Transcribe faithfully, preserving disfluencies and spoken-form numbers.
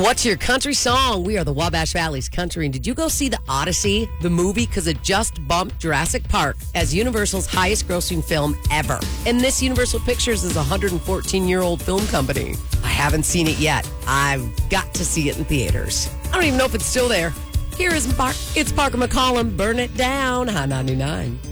What's your country song? We are the Wabash Valley's country. And did you go see the Odyssey, the movie? Because it just bumped Jurassic Park as Universal's highest grossing film ever. And this Universal Pictures is a one hundred fourteen year old film company. I haven't seen it yet. I've got to see it in theaters. I don't even know if it's still there. Here is Park. It's Parker McCollum. Burn It Down. High ninety-nine.